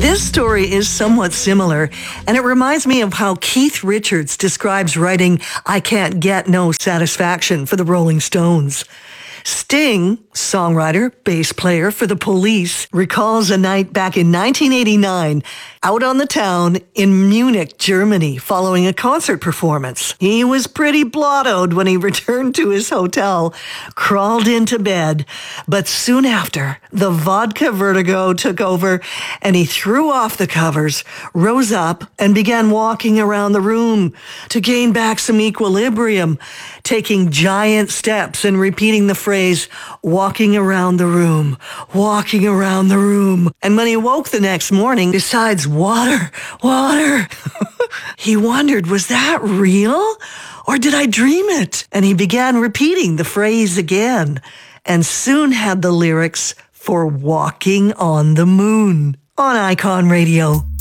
This story is somewhat similar, and it reminds me of how Keith Richards describes writing I Can't Get No Satisfaction for the Rolling Stones. Sting, songwriter, bass player for The Police, recalls a night back in 1989 out on the town in Munich, Germany, following a concert performance. He was pretty blottoed when he returned to his hotel, crawled into bed, but soon after, the vodka vertigo took over and he threw off the covers, rose up, and began walking around the room to gain back some equilibrium, taking giant steps and repeating the phrase, walking around the room, walking around the room. And when he woke the next morning, besides water, he wondered, was that real? Or did I dream it? And he began repeating the phrase again, and soon had the lyrics for Walking on the Moon on Icon Radio.